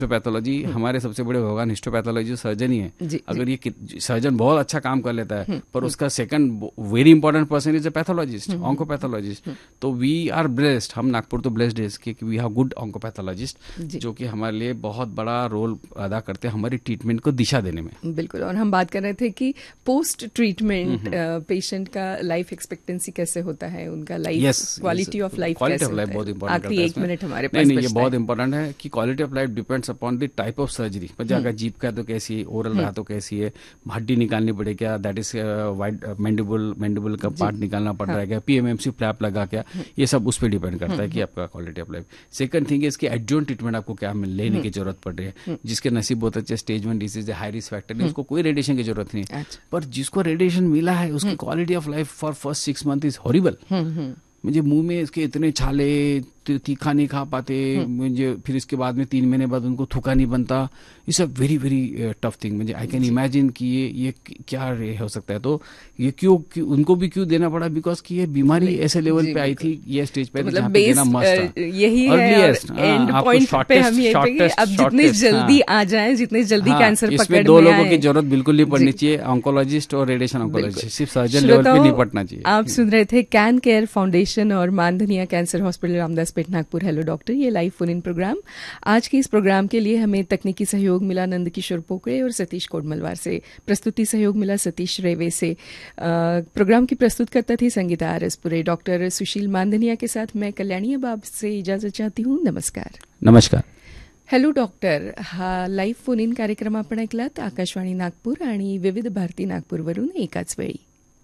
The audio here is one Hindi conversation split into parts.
हिस्टोपैथोलॉजी हमारे सबसे बड़े भगवान हिस्टोपैथोलॉजी सर्जन ही है। जी, अगर ये सर्जन बहुत अच्छा काम कर लेता है, पर उसका second very important person is a pathologist, ऑन्कोपैथोलॉजिस्ट। तो वी आर ब्लेस्ड, हम नागपुर तो ब्लेस्ड है कि वी हैव गुड ऑन्कोपैथोलॉजिस्ट जो कि हमारे लिए बहुत बड़ा रोल अदा करते हैं हमारी ट्रीटमेंट को दिशा देने में। बिल्कुल। और हम बात कर रहे थे कि पोस्ट ट्रीटमेंट पेशेंट का लाइफ एक्सपेक्टेंसी कैसे होता है, उनका लाइफ क्वालिटी ऑफ लाइफ कैसे होता है। बहुत इंपॉर्टेंट आखिरी 1 मिनट हमारे पास नहीं, ये बहुत इंपॉर्टेंट है कि quality of life depends upon the type of surgery. मतलब अगर जीभ का तो कैसी है, ओरल रहा तो कैसी है, हड्डी निकालनी पड़े क्या, दैट इज वाइड मैंडिबल का पार्ट निकालना पड़ रहा है क्या, पीएमएमसी फ्लैप लगा क्या, ये सब उस पर डिपेंड करता है कि आपका quality of life. Second thing इसकी एडजॉइंट ट्रीटमेंट आपको क्या लेने की जरूरत पड़ रही है। जिसके नसीब बहुत अच्छे स्टेज 1 डिजीज है, हाई रिस्क फैक्टर है, उसको कोई रेडिएशन की जरूरत नहीं। पर जिसको रेडिएशन मिला है उसकी quality of life for first 6 month is horrible. मुझे मुंह में इसके इतने छाले, तीखा नहीं खा पाते, मुझे फिर इसके बाद में 3 महीने बाद उनको थूका नहीं बनता। It's a very very tough thing. मुझे आई कैन इमेजिन कि ये क्या हो सकता है। तो ये क्यों उनको भी क्यों देना पड़ा, बिकॉज कि ये बीमारी ऐसे लेवल पे आई थी, ये स्टेज पे मतलब देना मस्ट था। यही है एंड पॉइंट पे हम ये पे अब जितनी जल्दी आ जाए, जितनी जल्दी कैंसर पकड़ में आए। 2 लोगों की जरूरत बिल्कुल नहीं पड़नी चाहिए, ऑन्कोलॉजिस्ट और रेडिएशन ऑन्कोलॉजिस्ट, सिर्फ सर्जन लेवल पे नहीं पड़ना चाहिए। आप सुन रहे थे कैन केयर फाउंडेशन और मानधनिया cancer hospital Ramdaspeth Nagpur hello doctor, ये लाइव फोन इन प्रोग्राम। आज के इस प्रोग्राम के लिए हमें तकनीकी सहयोग मिला नंद किशोर पोकड़े और सतीश कोडमलवार से। प्रस्तुति सहयोग मिला सतीश रेवे से। प्रोग्राम की प्रस्तुत करता थी संगीता आरसपुरे। डॉक्टर सुशील मानधनिया के साथ मैं कल्याणी बाब से इजाजत चाहती हूँ। नमस्कार। नमस्कार। हॅलो डॉक्टर हा लाईव्ह फोन इन कार्यक्रम आपण ऐकलात आकाशवाणी नागपूर आणि विविध भारती नागपूरवरून एकाच वेळी।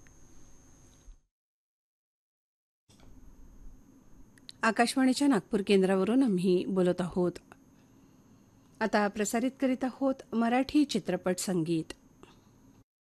आकाशवाणीच्या नागपूर केंद्रावरून आम्ही बोलत आहोत। आता प्रसारित करीत आहोत मराठी चित्रपट संगीत।